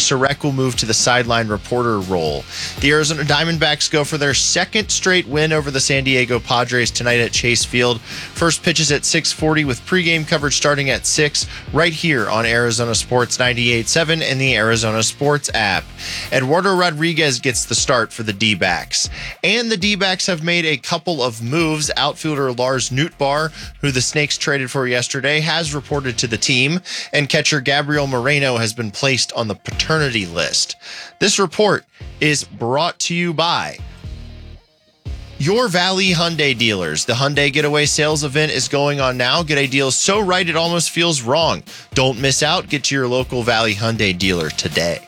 Sarek will move to the sideline reporter role. The Arizona Diamondbacks go for their second straight win over the San Diego Padres tonight at Chase Field. First pitch is at 6:40 with pregame coverage starting at 6 right here on Arizona Sports 98.7 and the Arizona Sports app. Eduardo Rodriguez gets the start for the D-backs. And the D-backs have made a couple of moves. Outfielder Lars Nootbaar, who the Snakes traded for yesterday, has reported to the team, and catcher Gabriel Moreno has been placed on the paternity list. This report is brought to you by your Valley Hyundai dealers. The Hyundai Getaway Sales event is going on now. Get a deal so right it almost feels wrong. Don't miss out. Get to your local Valley Hyundai dealer today.